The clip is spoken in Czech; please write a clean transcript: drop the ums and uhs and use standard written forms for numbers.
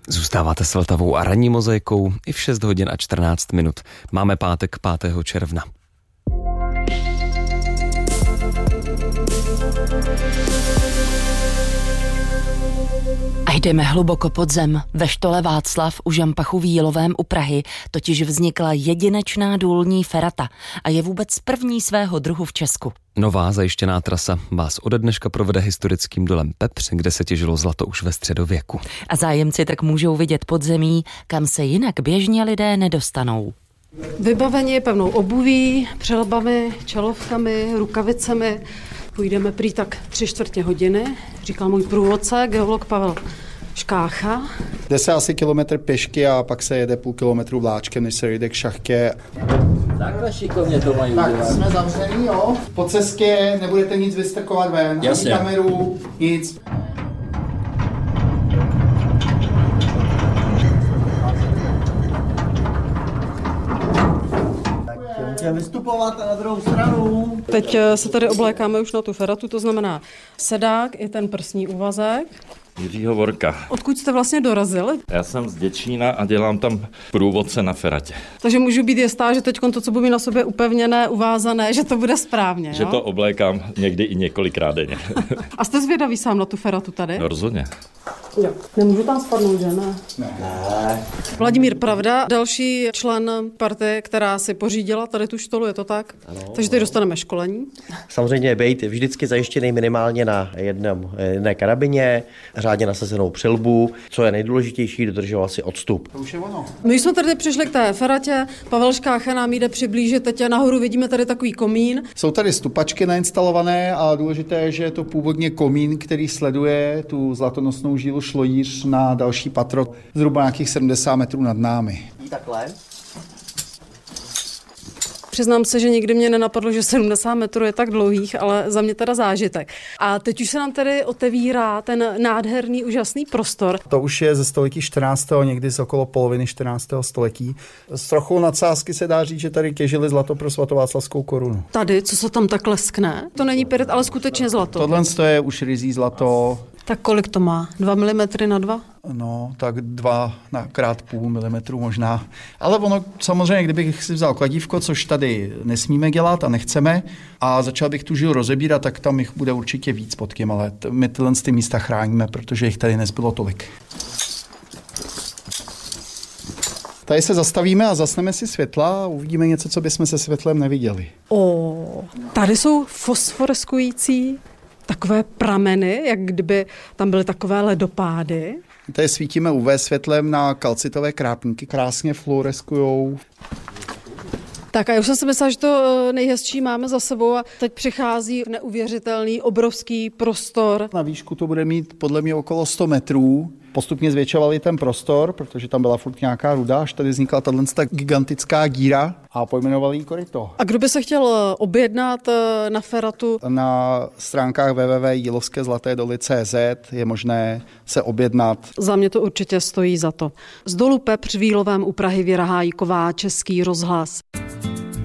Zůstáváte s Vltavou a ranní mozaikou i v 6 hodin a 14 minut. Máme pátek 5. června. A jdeme hluboko pod zem. Ve štole Václav u Žampachu v Jílovém u Prahy totiž vznikla jedinečná důlní ferata a je vůbec první svého druhu v Česku. Nová zajištěná trasa vás ode dneška provede historickým dolem Pepř, kde se těžilo zlato už ve středověku. A zájemci tak můžou vidět podzemí, kam se jinak běžně lidé nedostanou. Vybavení pevnou obuví, přelbami, čelovkami, rukavicemi. Půjdeme prý tak 3/4 hodiny, říkal můj průvodce, geolog Pavel Škácha. Jde se asi kilometr pěšky a pak se jede půl kilometru vláčkem, než se jde k šachtě. Takhle šikovně to mají udělat. Tak jsme zavřený, jo. Po cestě nebudete nic vystrkovat ven, ani kameru, nic. Vystupovat na druhou stranu. Teď se tady oblékáme už na tu feratu, to znamená sedák i ten prsní úvazek. Jiřího Vorka. Odkud jste vlastně dorazili? Já jsem z Děčína a dělám tam průvodce na feratě. Takže můžu být jistá, že teď to, co budu mít na sobě upevněné, uvázané, že to bude správně, Že jo? to oblékám někdy i několikrát denně. A jste zvědavý sám na tu feratu tady? No, rozhodně. Jo. Nemůžu tam spadnout, že ne? Ne. Vladimír Pravda, další člen party, která si pořídila tady tu štolu, je to tak? Ano. Takže teď dostaneme školení. Samozřejmě být vždycky zajištěný minimálně na jedné karabině, řádně nasazenou přilbu, co je nejdůležitější, dodržoval si odstup. To už je ono. My jsme tady přišli k té feratě, Pavel Škácha nám jde přiblížit, teď nahoru vidíme tady takový komín. Jsou tady stupačky nainstalované a důležité je, že je to původně komín, který sleduje tu zlatonosnou žílu Šlojíř na další patro, zhruba nějakých 70 metrů nad námi. Takhle. Přiznám se, že nikdy mě nenapadlo, že 70 metrů je tak dlouhých, ale za mě teda zážitek. A teď už se nám tady otevírá ten nádherný, úžasný prostor. To už je ze století 14. někdy z okolo poloviny 14. století. S trochou nadsázky se dá říct, že tady těžili zlato pro svatováclavskou korunu. Tady, co se tam tak leskne, to není pyrit, ale skutečně zlato. Tohle je už ryzí zlato. Tak kolik to má? 2 mm na 2? No, tak 2 krát půl milimetru možná. Ale ono samozřejmě, kdybych si vzal kladívko, což tady nesmíme dělat a nechceme, a začal bych tu žil rozebírat, tak tam jich bude určitě víc pod tím, ale my tyhle ty místa chráníme, protože jich tady nezbylo tolik. Tady se zastavíme a zasneme si světla a uvidíme něco, co bychom se světlem neviděli. Tady jsou fosforeskující takové prameny, jak kdyby tam byly takové ledopády. Tady svítíme UV světlem na kalcitové krápníky, krásně fluoreskujou. Tak a já už jsem si myslela, že to nejhezčí máme za sebou a teď přichází neuvěřitelný, obrovský prostor. Na výšku to bude mít podle mě okolo 100 metrů. Postupně zvětšovali ten prostor, protože tam byla furt nějaká ruda, až tady vznikla tato gigantická díra a pojmenovali ji koryto. A kdo by se chtěl objednat na feratu? Na stránkách www.jilovskezlatédoly.cz je možné se objednat. Za mě to určitě stojí za to. Z dolu Pepř v Jílovém u Prahy Věra Hájková, Český rozhlas.